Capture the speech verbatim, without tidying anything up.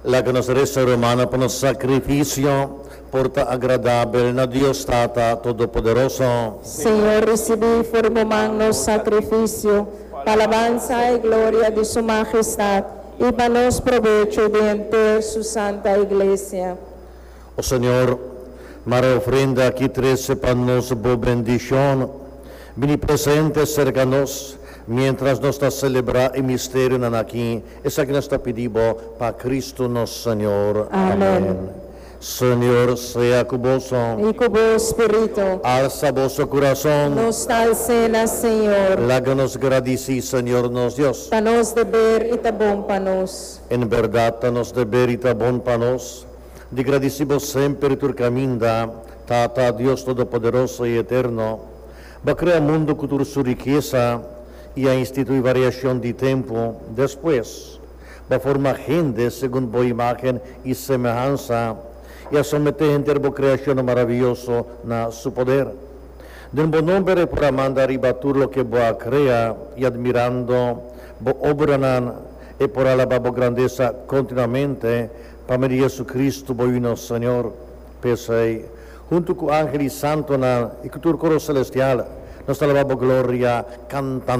la che nostra essere umana per un sacrificio porta agradabile na Dios Tata Todopoderoso. Señor, recibí formamos sacrificio, alabanza y gloria de su majestad, y danos provecho de su santa iglesia. O Señor, mara ofrenda aquí trece para nos bo bendición, vini presente cercanos, mientras nos está celebra el misterio aquí, esa que nos está pedido para Cristo nuestro Señor. Amén. Señor, sea cuboso, Y cubo espíritu, alza vuestro corazón, nos alcena, Señor, láganos gradici, Señor nos Dios. danos de ver y tabón panos. En verdad, nos de verita bon panos, di gradicibus sempre tur caminda, Tata Dios Todopoderoso y Eterno, va crea mundo con su riqueza y a instituir variación de tiempo, después va forma gente según su imagen y semejanza, y a someter gente a creación maravilloso na su poder. Del buen nombre para mandar y batur lo que va crea y admirando, bo obranan y por alabar bo grandeza continuamente, para María Jesucristo, bueno Señor, pese junto con ángeles santos y con tu coro celestial, nos alabamos gloria cantando.